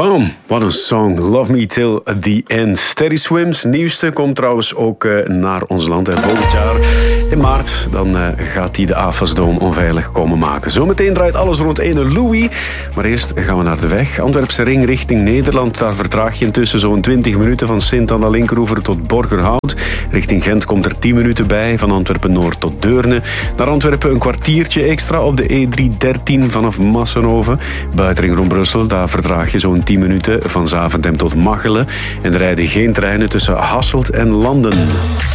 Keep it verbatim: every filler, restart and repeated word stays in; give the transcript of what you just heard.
Bam, wat een song. Love Me Till the End. Teddy Swims nieuwste komt trouwens ook uh, naar ons land. En volgend jaar in maart dan uh, gaat hij de A F A S-dome onveilig komen maken. Zometeen draait alles rond ene Louis. Maar eerst gaan we naar de weg. Antwerpse ring richting Nederland. Daar vertraag je intussen zo'n twintig minuten van Sint aan de Linkeroever tot Borgerhout. Richting Gent komt er tien minuten bij. Van Antwerpen-Noord tot Deurne. Naar Antwerpen een kwartiertje extra op de E driehonderddertien vanaf Massenhoven. Buitenring rond Brussel, daar vertraag je zo'n tien minuten van Zaventem tot Machelen. En er rijden geen treinen tussen Hasselt en Landen.